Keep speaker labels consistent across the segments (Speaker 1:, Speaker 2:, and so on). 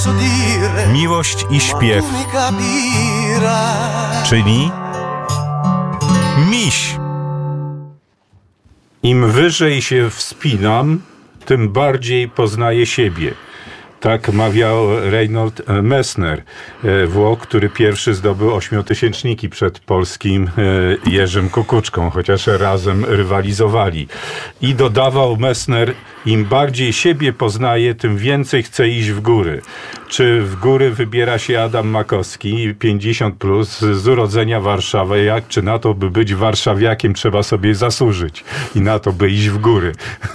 Speaker 1: Miłość i śpiew, czyli miś. Im wyżej się wspinam, tym bardziej poznaję siebie. Tak mawiał Reinhold Messner, Włoch, który pierwszy zdobył 8-tysięczniki przed polskim Jerzym Kukuczką, chociaż razem rywalizowali. I dodawał Messner, im bardziej siebie poznaje, tym więcej chce iść w góry. Czy w góry wybiera się Adam Makowski, 50+, z urodzenia warszawiak, czy na to, by być warszawiakiem, trzeba sobie zasłużyć i na to, by iść w góry.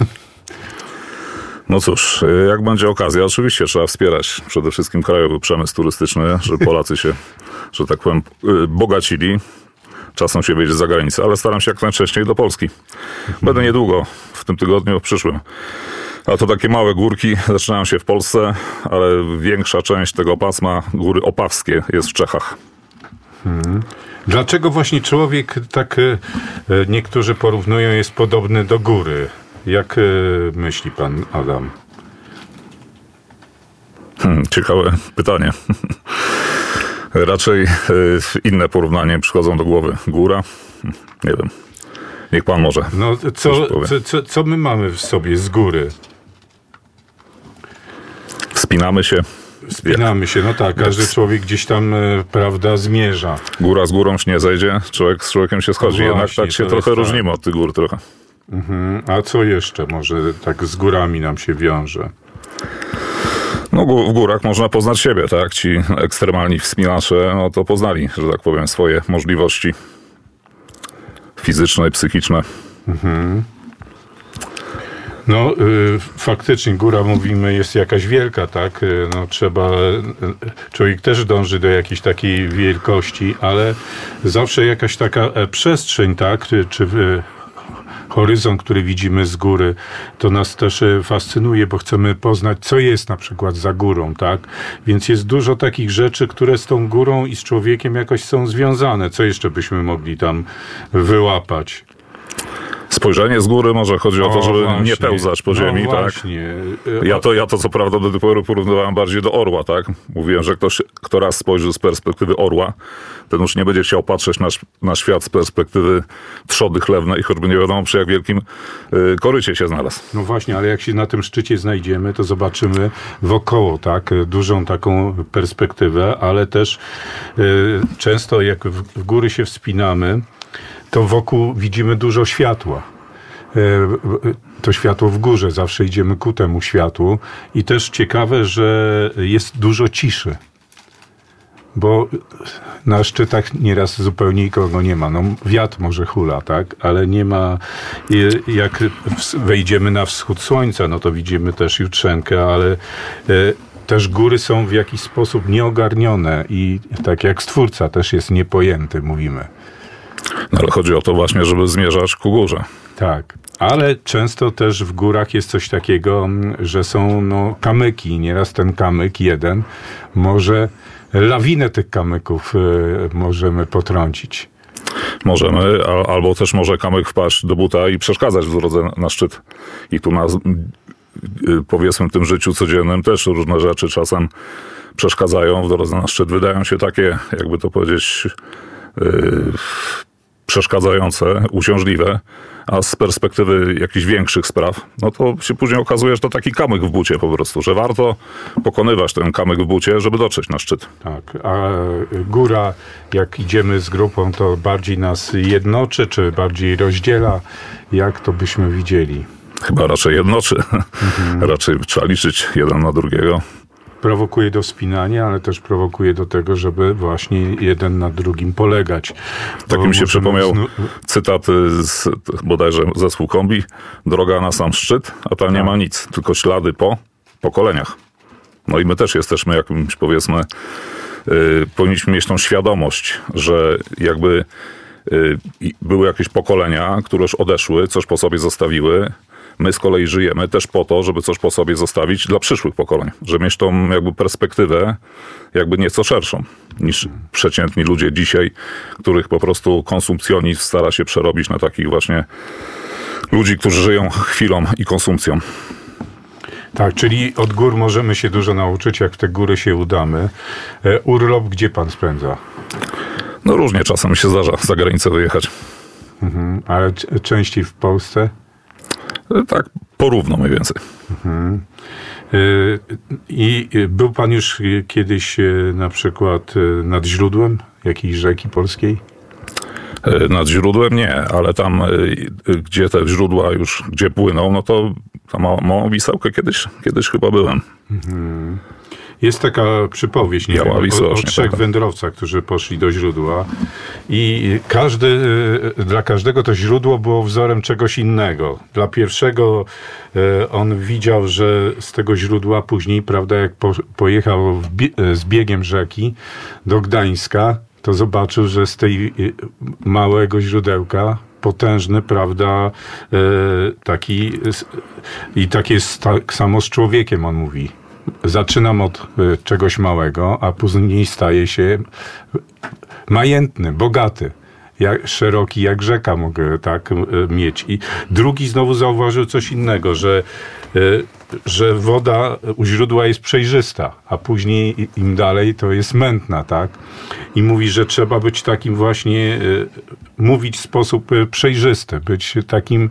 Speaker 2: No cóż, jak będzie okazja, oczywiście trzeba wspierać przede wszystkim krajowy przemysł turystyczny, żeby Polacy się, że tak powiem, bogacili. Czasem się wyjdzie za granicę, ale staram się jak najwcześniej do Polski. Będę niedługo, w tym tygodniu przyszłym. A to takie małe górki zaczynają się w Polsce, ale większa część tego pasma, góry opawskie, jest w Czechach.
Speaker 1: Dlaczego właśnie człowiek, tak niektórzy porównują, jest podobny do góry? Jak myśli pan Adam?
Speaker 2: Ciekawe pytanie. Raczej inne porównanie przychodzą do głowy. Góra? Nie wiem. Niech pan może.
Speaker 1: No co my mamy w sobie z góry?
Speaker 2: Wspinamy się.
Speaker 1: Wspinamy się, no tak. Każdy człowiek gdzieś tam, prawda, zmierza.
Speaker 2: Góra z górą się nie zejdzie, człowiek z człowiekiem się schodzi. Jednak
Speaker 1: właśnie,
Speaker 2: tak się trochę różnimy od tych gór trochę.
Speaker 1: A co jeszcze może tak z górami nam się wiąże?
Speaker 2: No w górach można poznać siebie, tak? Ci ekstremalni wspinacze, no to poznali, że tak powiem, swoje możliwości fizyczne i psychiczne.
Speaker 1: No faktycznie góra, mówimy, jest jakaś wielka, tak? No człowiek też dąży do jakiejś takiej wielkości, ale zawsze jakaś taka przestrzeń, tak? Czy horyzont, który widzimy z góry, to nas też fascynuje, bo chcemy poznać, co jest na przykład za górą, tak? Więc jest dużo takich rzeczy, które z tą górą i z człowiekiem jakoś są związane. Co jeszcze byśmy mogli tam wyłapać?
Speaker 2: Spojrzenie z góry, może chodzi o to, żeby właśnie nie pełzać po ziemi, tak? Ja to co prawda do tej pory porównywałem bardziej do orła, tak? Mówiłem, że ktoś, kto raz spojrzy z perspektywy orła, ten już nie będzie chciał patrzeć na świat z perspektywy trzody chlewnej, choćby nie wiadomo przy jak wielkim korycie się znalazł.
Speaker 1: No właśnie, ale jak się na tym szczycie znajdziemy, to zobaczymy wokoło, tak? Dużą taką perspektywę, ale też często jak w góry się wspinamy, to wokół widzimy dużo światła. To światło w górze, zawsze idziemy ku temu światłu. I też ciekawe, że jest dużo ciszy. Bo na szczytach nieraz zupełnie nikogo nie ma. No, wiatr może hula, tak? Ale nie ma... Jak wejdziemy na wschód słońca, no to widzimy też jutrzenkę, ale... Też góry są w jakiś sposób nieogarnione i tak jak Stwórca też jest niepojęty, mówimy.
Speaker 2: No ale chodzi o to właśnie, żeby zmierzać ku górze.
Speaker 1: Tak, ale często też w górach jest coś takiego, że są kamyki. Nieraz ten kamyk jeden może lawinę tych kamyków możemy potrącić.
Speaker 2: Możemy, albo też może kamyk wpaść do buta i przeszkadzać w drodze na szczyt. I tu powiedzmy w tym życiu codziennym też różne rzeczy czasem przeszkadzają w drodze na szczyt. Wydają się takie, jakby to powiedzieć, przeszkadzające, uciążliwe, a z perspektywy jakichś większych spraw, no to się później okazuje, że to taki kamyk w bucie po prostu, że warto pokonywać ten kamyk w bucie, żeby dotrzeć na szczyt.
Speaker 1: Tak, a góra, jak idziemy z grupą, to bardziej nas jednoczy, czy bardziej rozdziela? Jak to byśmy widzieli?
Speaker 2: Chyba raczej jednoczy. Raczej trzeba liczyć jeden na drugiego.
Speaker 1: Prowokuje do wspinania, ale też prowokuje do tego, żeby właśnie jeden na drugim polegać.
Speaker 2: Tak mi się przypomniał cytat z bodajże zespół Kombi. Droga na sam szczyt, a tam nie ma nic, tylko ślady po pokoleniach. No i my też jesteśmy jakimś, powiedzmy, powinniśmy mieć tą świadomość, że jakby były jakieś pokolenia, które już odeszły, coś po sobie zostawiły. My z kolei żyjemy też po to, żeby coś po sobie zostawić dla przyszłych pokoleń. Żeby mieć tą jakby perspektywę jakby nieco szerszą niż przeciętni ludzie dzisiaj, których po prostu konsumpcjonizm stara się przerobić na takich właśnie ludzi, którzy żyją chwilą i konsumpcją.
Speaker 1: Tak, czyli od gór możemy się dużo nauczyć, jak w te góry się udamy. Urlop gdzie pan spędza?
Speaker 2: No różnie, czasem mi się zdarza za granicę wyjechać.
Speaker 1: Ale częściej w Polsce?
Speaker 2: Tak, porówno mniej więcej.
Speaker 1: I był pan już kiedyś na przykład nad źródłem jakiejś rzeki polskiej?
Speaker 2: Nad źródłem nie, ale tam, gdzie te źródła już, gdzie płyną, no to tam małą Wisełkę kiedyś chyba byłem.
Speaker 1: Jest taka przypowieść o trzech wędrowcach, którzy poszli do źródła i dla każdego to źródło było wzorem czegoś innego. Dla pierwszego on widział, że z tego źródła później, prawda, jak pojechał z biegiem rzeki do Gdańska, to zobaczył, że z tej małego źródełka potężny, prawda, tak jest tak samo z człowiekiem, on mówi. Zaczynam od czegoś małego, a później staje się majętny, bogaty. Szeroki jak rzeka mogę tak mieć. I drugi znowu zauważył coś innego, że woda u źródła jest przejrzysta, a później im dalej to jest mętna, tak? I mówi, że trzeba być takim właśnie, mówić w sposób przejrzysty, być takim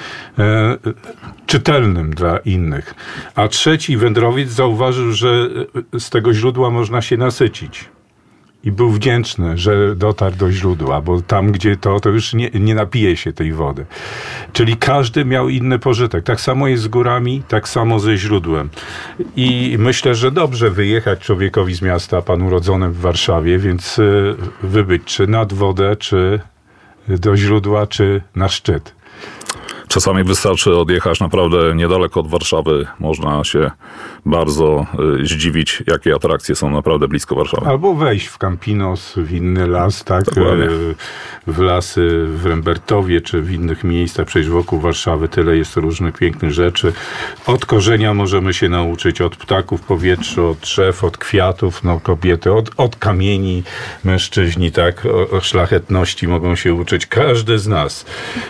Speaker 1: czytelnym dla innych. A trzeci wędrowiec zauważył, że z tego źródła można się nasycić. I był wdzięczny, że dotarł do źródła, bo tam, gdzie to już nie napije się tej wody. Czyli każdy miał inny pożytek. Tak samo jest z górami, tak samo ze źródłem. I myślę, że dobrze wyjechać człowiekowi z miasta, pan urodzonym w Warszawie, więc wybyć czy nad wodę, czy do źródła, czy na szczyt.
Speaker 2: Czasami wystarczy odjechać naprawdę niedaleko od Warszawy. Można się bardzo zdziwić, jakie atrakcje są naprawdę blisko Warszawy.
Speaker 1: Albo wejść w Campinos, w inny las, tak? W lasy w Rembertowie, czy w innych miejscach. Przecież wokół Warszawy tyle jest różnych pięknych rzeczy. Od korzenia możemy się nauczyć, od ptaków w powietrzu, od drzew, od kwiatów, no kobiety, od kamieni, mężczyźni, tak? O szlachetności mogą się uczyć. Każdy z nas.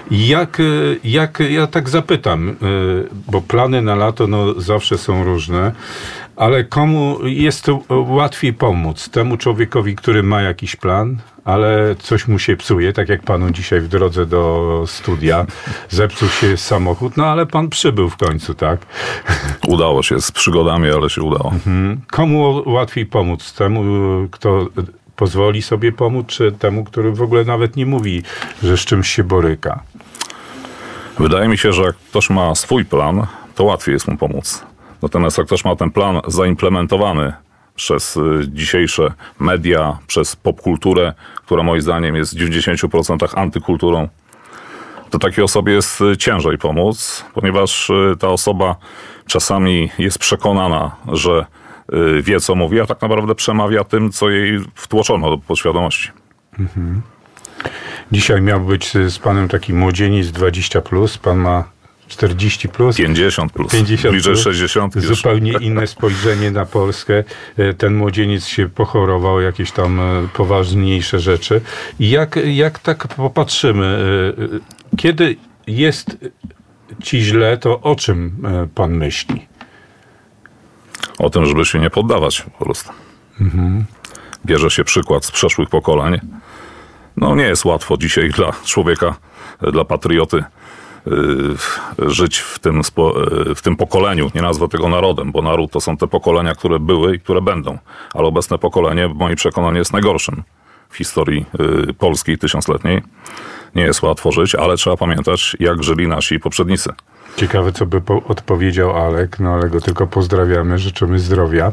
Speaker 1: Ja tak zapytam, bo plany na lato zawsze są różne, ale komu jest łatwiej pomóc? Temu człowiekowi, który ma jakiś plan, ale coś mu się psuje, tak jak panu dzisiaj w drodze do studia zepsuł się samochód, ale pan przybył w końcu, tak?
Speaker 2: Udało się z przygodami, ale się udało.
Speaker 1: Komu łatwiej pomóc? Temu, kto pozwoli sobie pomóc, czy temu, który w ogóle nawet nie mówi, że z czymś się boryka?
Speaker 2: Wydaje mi się, że jak ktoś ma swój plan, to łatwiej jest mu pomóc. Natomiast jak ktoś ma ten plan zaimplementowany przez dzisiejsze media, przez popkulturę, która moim zdaniem jest w 90% antykulturą, to takiej osobie jest ciężej pomóc, ponieważ ta osoba czasami jest przekonana, że wie, co mówi, a tak naprawdę przemawia tym, co jej wtłoczono do podświadomości. Dzisiaj
Speaker 1: miał być z panem taki młodzieniec 20+, pan ma 40+.
Speaker 2: 50+. Bliżej 60.
Speaker 1: Zupełnie inne spojrzenie na Polskę. Ten młodzieniec się pochorował, jakieś tam poważniejsze rzeczy. I jak tak popatrzymy, kiedy jest ci źle, to o czym pan myśli?
Speaker 2: O tym, żeby się nie poddawać po prostu. Bierze się przykład z przeszłych pokoleń. Nie jest łatwo dzisiaj dla człowieka, dla patrioty żyć w tym pokoleniu. Nie nazwę tego narodem, bo naród to są te pokolenia, które były i które będą. Ale obecne pokolenie, w moim przekonaniu, jest najgorszym w historii polskiej tysiącletniej. Nie jest łatwo żyć, ale trzeba pamiętać, jak żyli nasi poprzednicy.
Speaker 1: Ciekawe, co by odpowiedział Alek, ale go tylko pozdrawiamy, życzymy zdrowia.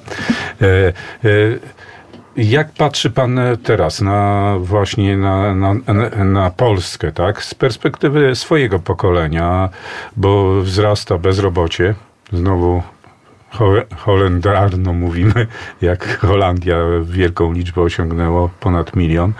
Speaker 1: Jak patrzy pan teraz na Polskę, tak? Z perspektywy swojego pokolenia, bo wzrasta bezrobocie, znowu holendarno mówimy, jak Holandia wielką liczbę osiągnęło, ponad 1 milion.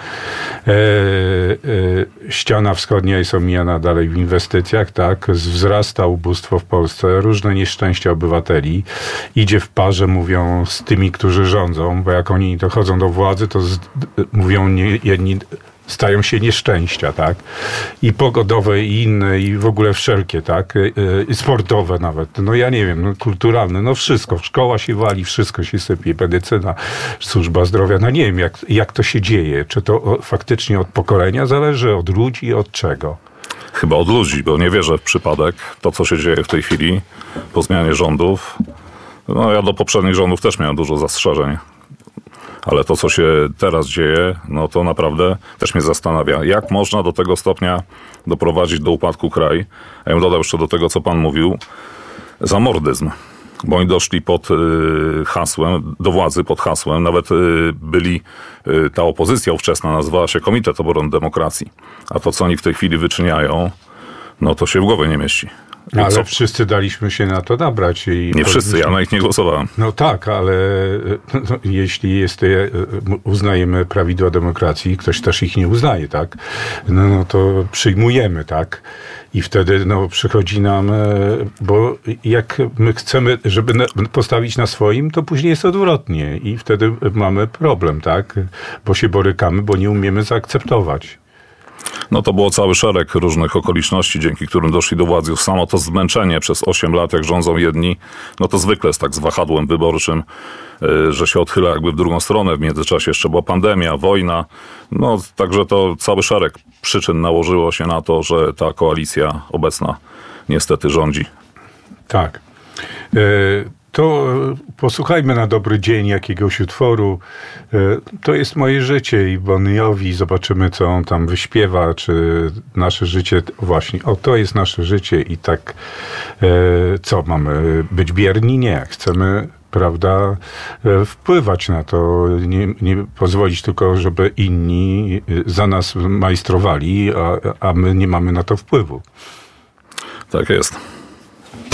Speaker 1: Ściana wschodnia jest omijana dalej w inwestycjach, tak? Wzrasta ubóstwo w Polsce, różne nieszczęścia obywateli. Idzie w parze, mówią, z tymi, którzy rządzą, bo jak oni dochodzą do władzy, to mówią jedni stają się nieszczęścia, tak? I pogodowe, i inne, i w ogóle wszelkie, tak? I sportowe nawet. No ja nie wiem, no, kulturalne, no wszystko. Szkoła się wali, wszystko się sypie, medycyna, służba zdrowia. No nie wiem, jak to się dzieje. Czy to faktycznie od pokolenia zależy, od ludzi, od czego?
Speaker 2: Chyba od ludzi, bo nie wierzę w przypadek. To, co się dzieje w tej chwili po zmianie rządów. No ja do poprzednich rządów też miałem dużo zastrzeżeń. Ale to, co się teraz dzieje, no to naprawdę też mnie zastanawia. Jak można do tego stopnia doprowadzić do upadku kraj? A ja bym dodał jeszcze do tego, co pan mówił, zamordyzm. Bo oni doszli pod hasłem, do władzy pod hasłem, nawet byli, ta opozycja ówczesna nazywała się Komitet Obrony Demokracji. A to, co oni w tej chwili wyczyniają, no to się w głowie nie mieści.
Speaker 1: Ale wszyscy daliśmy się na to nabrać.
Speaker 2: Nie wszyscy, ja na nich nie głosowałem.
Speaker 1: No tak, ale jeśli uznajemy prawidła demokracji, ktoś też ich nie uznaje, tak? No to przyjmujemy, tak? I wtedy przychodzi nam, bo jak my chcemy, żeby postawić na swoim, to później jest odwrotnie i wtedy mamy problem, tak? Bo się borykamy, bo nie umiemy zaakceptować.
Speaker 2: No to było cały szereg różnych okoliczności, dzięki którym doszli do władzy. Samo to zmęczenie przez 8 lat, jak rządzą jedni, no to zwykle jest tak z wahadłem wyborczym, że się odchyla jakby w drugą stronę. W międzyczasie jeszcze była pandemia, wojna. No także to cały szereg przyczyn nałożyło się na to, że ta koalicja obecna niestety rządzi.
Speaker 1: Tak. To posłuchajmy na dobry dzień jakiegoś utworu. To jest moje życie i Bon Jovi. Zobaczymy, co on tam wyśpiewa, czy nasze życie, właśnie, to jest nasze życie i tak, co, mamy być bierni? Nie. Chcemy, prawda, wpływać na to, nie pozwolić tylko, żeby inni za nas majstrowali, a my nie mamy na to wpływu.
Speaker 2: Tak jest.